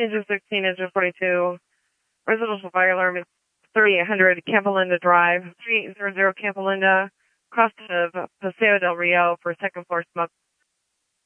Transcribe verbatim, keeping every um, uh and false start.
engine sixteen, engine forty-two. Residential fire alarm is thirty-eight hundred Campalinda Drive, three eight zero zero Campalinda, cross of Paseo del Rio for second floor smoke